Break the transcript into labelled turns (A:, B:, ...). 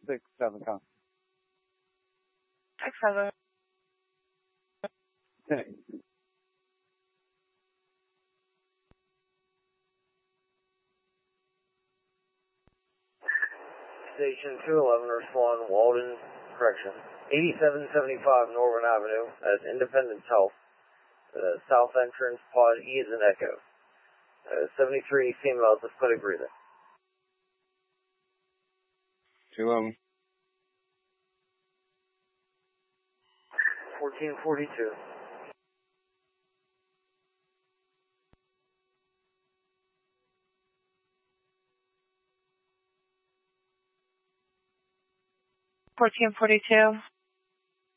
A: 6-7 con.
B: 6-7.
A: Thanks.
C: Station 211, respond, Walden, correction. 8775 Northern Avenue, that's Independence Health. South entrance, pod E is an echo. 73 female dysphotic breathing.
A: 211.
C: 1442.
B: $14.42.